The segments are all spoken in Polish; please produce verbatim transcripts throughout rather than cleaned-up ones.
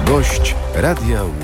Gość Radia Łódź.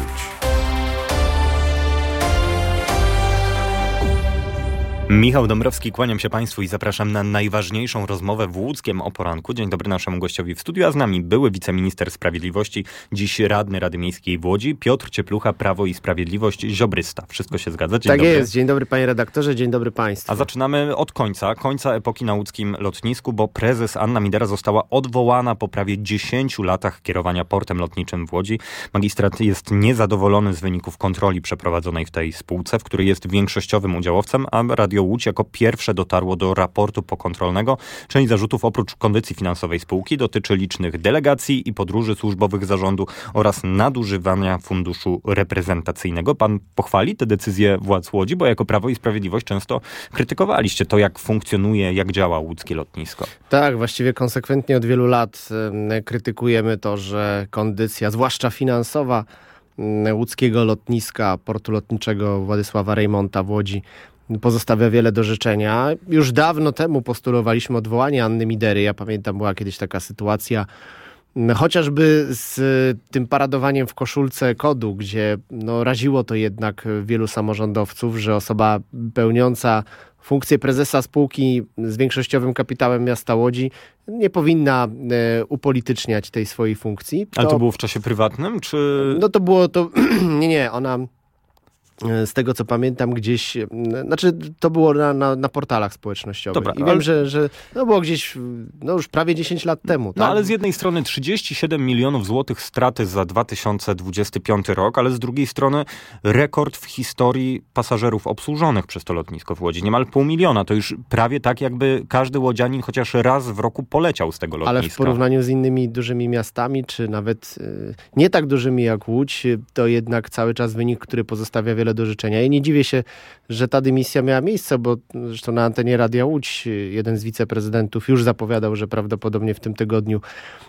Michał Dąbrowski, kłaniam się Państwu i zapraszam na najważniejszą rozmowę w Łódzkiem o poranku. Dzień dobry naszemu gościowi w studiu, a z nami były wiceminister sprawiedliwości, dziś radny Rady Miejskiej w Łodzi, Piotr Cieplucha, Prawo i Sprawiedliwość, ziobrysta. Wszystko się zgadza? Dzień tak dobry. jest. Dzień dobry panie redaktorze, dzień dobry państwu. A zaczynamy od końca, końca epoki na łódzkim lotnisku, bo prezes Anna Midera została odwołana po prawie dziesięciu latach kierowania portem lotniczym w Łodzi. Magistrat jest niezadowolony z wyników kontroli przeprowadzonej w tej spółce, w której jest większościowym udziałowcem, a Radio Łódź jako pierwsze dotarło do raportu pokontrolnego. Część zarzutów oprócz kondycji finansowej spółki dotyczy licznych delegacji i podróży służbowych zarządu oraz nadużywania funduszu reprezentacyjnego. Pan pochwali te decyzje władz Łodzi, bo jako Prawo i Sprawiedliwość często krytykowaliście to, jak funkcjonuje, jak działa łódzkie lotnisko. Tak, właściwie konsekwentnie od wielu lat y, krytykujemy to, że kondycja, zwłaszcza finansowa, y, łódzkiego lotniska, portu lotniczego Władysława Reymonta w Łodzi pozostawia wiele do życzenia. Już dawno temu postulowaliśmy odwołanie Anny Midery. Ja pamiętam, była kiedyś taka sytuacja, chociażby z tym paradowaniem w koszulce kodu, gdzie no, raziło to jednak wielu samorządowców, że osoba pełniąca funkcję prezesa spółki z większościowym kapitałem miasta Łodzi nie powinna e, upolityczniać tej swojej funkcji. To, Ale to było w czasie prywatnym, czy... No to było to... nie, nie, ona... Z tego, co pamiętam, gdzieś... Znaczy, to było na, na, na portalach społecznościowych. Dobra, I wiem, ale... że, że no było gdzieś no już prawie dziesięć lat temu. No tak? ale z jednej strony trzydzieści siedem milionów złotych straty za dwa tysiące dwudziesty piąty rok, ale z drugiej strony rekord w historii pasażerów obsłużonych przez to lotnisko w Łodzi. Niemal pół miliona. To już prawie tak, jakby każdy łodzianin chociaż raz w roku poleciał z tego lotniska. Ale w porównaniu z innymi dużymi miastami, czy nawet y, nie tak dużymi jak Łódź, to jednak cały czas wynik, który pozostawia wiele do życzenia. I nie dziwię się, że ta dymisja miała miejsce, bo zresztą na antenie Radia Łódź jeden z wiceprezydentów już zapowiadał, że prawdopodobnie w tym tygodniu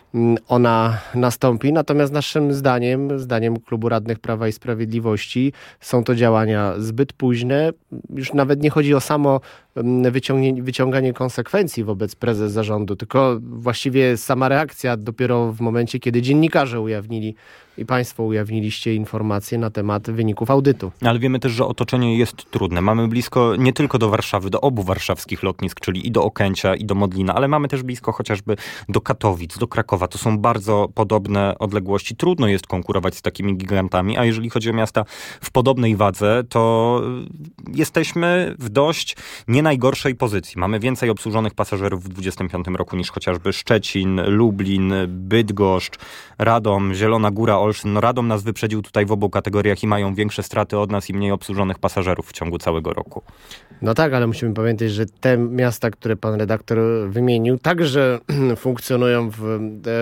ona nastąpi. Natomiast naszym zdaniem, zdaniem Klubu Radnych Prawa i Sprawiedliwości, są to działania zbyt późne. Już nawet nie chodzi o samo wyciąganie konsekwencji wobec prezes zarządu, tylko właściwie sama reakcja dopiero w momencie, kiedy dziennikarze ujawnili i państwo ujawniliście informacje na temat wyników audytu. Ale wiemy też, że otoczenie jest trudne. Mamy blisko nie tylko do Warszawy, do obu warszawskich lotnisk, czyli i do Okęcia, i do Modlina, ale mamy też blisko chociażby do Katowic, do Krakowa. To są bardzo podobne odległości. Trudno jest konkurować z takimi gigantami, a jeżeli chodzi o miasta w podobnej wadze, to jesteśmy w dość nie najgorszej pozycji. Mamy więcej obsłużonych pasażerów w dwudziestym piątym roku niż chociażby Szczecin, Lublin, Bydgoszcz, Radom, Zielona Góra, Olsztyn. No Radom nas wyprzedził tutaj w obu kategoriach i mają większe straty od nas i mniej obsłużonych pasażerów w ciągu całego roku. No tak, ale musimy pamiętać, że te miasta, które pan redaktor wymienił, także funkcjonują w,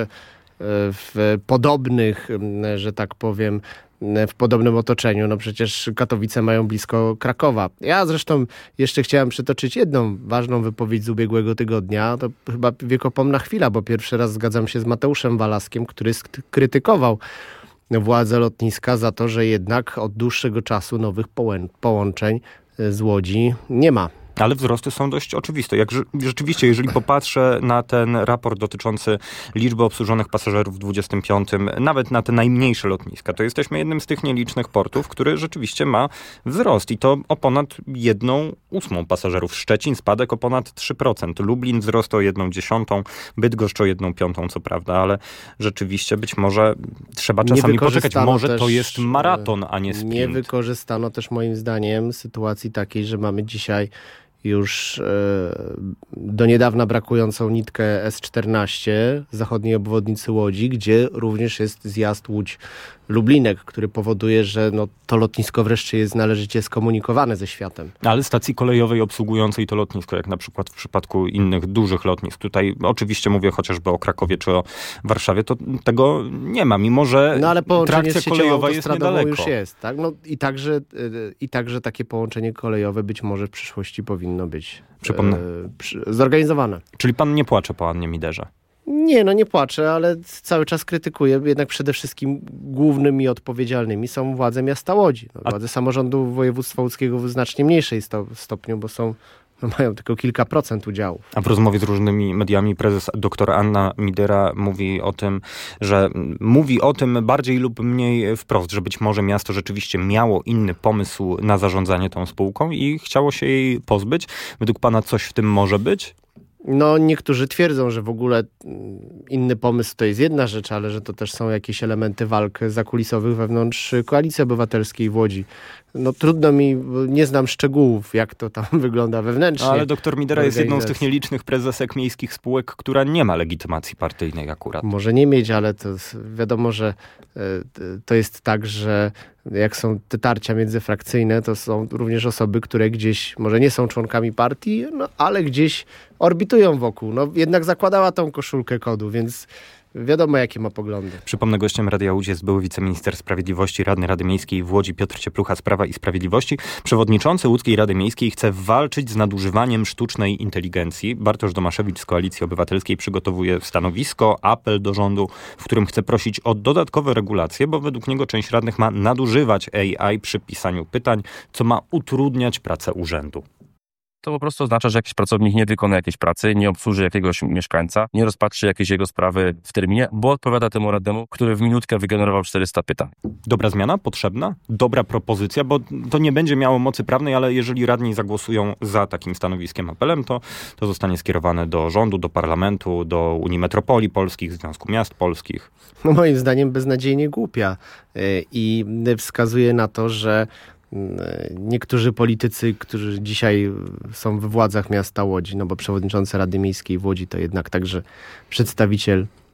w podobnych, że tak powiem, w podobnym otoczeniu. No przecież Katowice mają blisko Krakowa. Ja zresztą jeszcze chciałem przytoczyć jedną ważną wypowiedź z ubiegłego tygodnia. To chyba wiekopomna chwila, bo pierwszy raz zgadzam się z Mateuszem Walaskiem, który skrytykował władze lotniska za to, że jednak od dłuższego czasu nowych połączeń z Łodzi nie ma. Ale wzrosty są dość oczywiste. Jak rzeczywiście, jeżeli popatrzę na ten raport dotyczący liczby obsłużonych pasażerów w dwudziestym piątym, nawet na te najmniejsze lotniska, to jesteśmy jednym z tych nielicznych portów, który rzeczywiście ma wzrost i to o ponad jedną ósmą pasażerów. Szczecin spadek o ponad trzy procent. Lublin wzrost o jedną dziesiątą, Bydgoszcz o jedną piątą, co prawda, ale rzeczywiście być może trzeba czasami poczekać. Może to jest maraton, a nie sprint. Nie wykorzystano też moim zdaniem sytuacji takiej, że mamy dzisiaj już do niedawna brakującą nitkę S czternaście zachodniej obwodnicy Łodzi, gdzie również jest zjazd Łódź-Lublinek, który powoduje, że no, to lotnisko wreszcie jest należycie skomunikowane ze światem. Ale stacji kolejowej obsługującej to lotnisko, jak na przykład w przypadku innych dużych lotnisk, tutaj oczywiście mówię chociażby o Krakowie czy o Warszawie, to tego nie ma, mimo że no, ale trakcja kolejowa jest niedaleko. Już jest, tak? No, i, także, I także takie połączenie kolejowe być może w przyszłości powinno być Przypomnę. E, przy, zorganizowane. Czyli pan nie płacze po Annie Miderze? Nie, no nie płaczę, ale cały czas krytykuję. Jednak przede wszystkim głównymi odpowiedzialnymi są władze miasta Łodzi. No, władze samorządu województwa łódzkiego w znacznie mniejszej sto, stopniu, bo są no, mają tylko kilka procent udziału. A w rozmowie z różnymi mediami prezes dr Anna Midera mówi o tym, że mówi o tym bardziej lub mniej wprost, że być może miasto rzeczywiście miało inny pomysł na zarządzanie tą spółką i chciało się jej pozbyć. Według pana coś w tym może być? No niektórzy twierdzą, że w ogóle inny pomysł to jest jedna rzecz, ale że to też są jakieś elementy walk zakulisowych wewnątrz Koalicji Obywatelskiej w Łodzi. No trudno mi, nie znam szczegółów, jak to tam wygląda wewnętrznie. Ale dr Midera jest jedną z tych nielicznych prezesek miejskich spółek, która nie ma legitymacji partyjnej akurat. Może nie mieć, ale to wiadomo, że to jest tak, że jak są te tarcia międzyfrakcyjne, to są również osoby, które gdzieś, może nie są członkami partii, no, ale gdzieś orbitują wokół. No, jednak zakładała tą koszulkę kodu, więc wiadomo, jakie ma poglądy. Przypomnę, gościem Radia Łódź jest były wiceminister sprawiedliwości, radny Rady Miejskiej w Łodzi Piotr Cieplucha z Prawa i Sprawiedliwości. Przewodniczący Łódzkiej Rady Miejskiej chce walczyć z nadużywaniem sztucznej inteligencji. Bartosz Domaszewicz z Koalicji Obywatelskiej przygotowuje stanowisko, apel do rządu, w którym chce prosić o dodatkowe regulacje, bo według niego część radnych ma nadużywać A I przy pisaniu pytań, co ma utrudniać pracę urzędu. To po prostu oznacza, że jakiś pracownik nie wykona jakiejś pracy, nie obsłuży jakiegoś mieszkańca, nie rozpatrzy jakiejś jego sprawy w terminie, bo odpowiada temu radnemu, który w minutkę wygenerował czterysta pytań. Dobra zmiana? Potrzebna? Dobra propozycja? Bo to nie będzie miało mocy prawnej, ale jeżeli radni zagłosują za takim stanowiskiem, apelem, to, to zostanie skierowane do rządu, do parlamentu, do Unii Metropolii Polskich, Związku Miast Polskich. No moim zdaniem beznadziejnie głupia i wskazuje na to, że niektórzy politycy, którzy dzisiaj są w władzach miasta Łodzi, no bo przewodniczący Rady Miejskiej w Łodzi to jednak także przedstawiciel